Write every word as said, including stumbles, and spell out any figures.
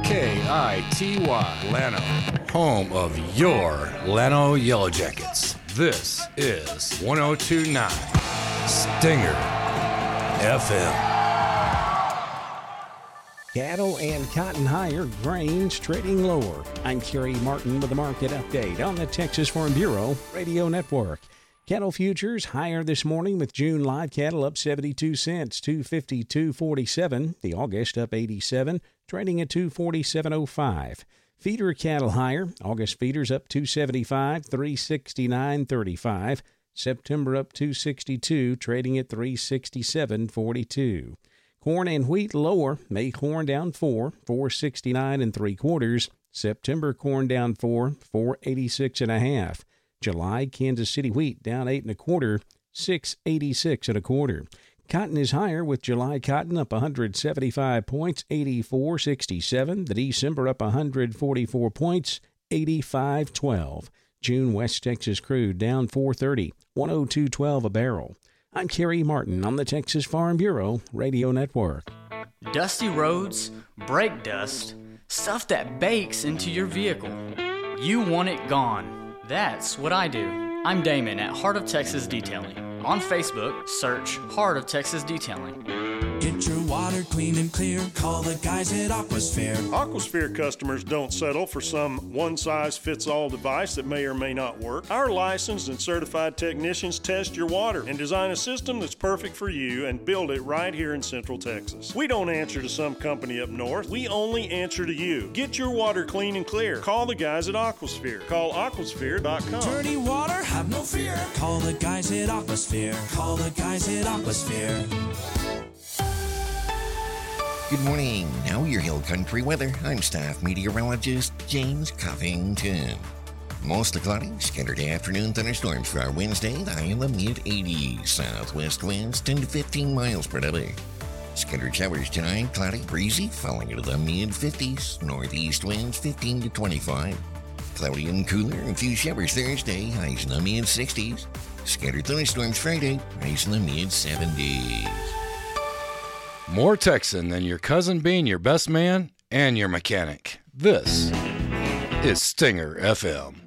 K I T Y, Llano, home of your Llano Yellow Jackets. This is one oh two point nine Stinger F M. Cattle and cotton higher, grains trading lower. I'm Kerry Martin with the market update on the Texas Farm Bureau Radio Network. Cattle futures higher this morning with June live cattle up seventy-two cents, two fifty-two forty-seven. The August up eighty-seven, trading at two forty-seven oh five. Feeder cattle higher. August feeders up two seventy-five, three sixty-nine thirty-five. September up two sixty-two, trading at three sixty-seven forty-two. Corn and wheat lower. May corn down four, four sixty-nine and three quarters. September corn down four, four eighty-six and a half. July Kansas City wheat down eight and a quarter, six eighty-six and a quarter. Cotton is higher with July cotton up one hundred seventy-five points, eighty-four sixty-seven. The December up one hundred forty-four points, eighty-five twelve. June West Texas crude down four thirty, one oh two twelve a barrel. I'm Kerry Martin on the Texas Farm Bureau Radio Network. Dusty roads, brake dust, stuff that bakes into your vehicle. You want it gone. That's what I do. I'm Damon at Heart of Texas Detailing. On Facebook, search Heart of Texas Detailing. Get your water clean and clear. Call the guys at Aquasphere. Aquasphere customers don't settle for some one-size-fits-all device that may or may not work. Our licensed and certified technicians test your water and design a system that's perfect for you and build it right here in Central Texas. We don't answer to some company up north. We only answer to you. Get your water clean and clear. Call the guys at Aquasphere. Call aquasphere dot com. Dirty water, have no fear. Call the guys at Aquasphere. Call the guys at Aquasphere. Good morning. Now your Hill Country weather. I'm staff meteorologist James Covington. Mostly cloudy, scattered afternoon thunderstorms for our Wednesday, the high in the mid eighties. Southwest winds ten to fifteen miles per hour. Scattered showers tonight, cloudy, breezy, falling into the mid fifties. Northeast winds fifteen to twenty-five. Cloudy and cooler, and few showers Thursday, highs in the mid sixties. Scattered thunderstorms Friday, highs in the mid seventies. More Texan than your cousin being your best man and your mechanic. This is Stinger F M.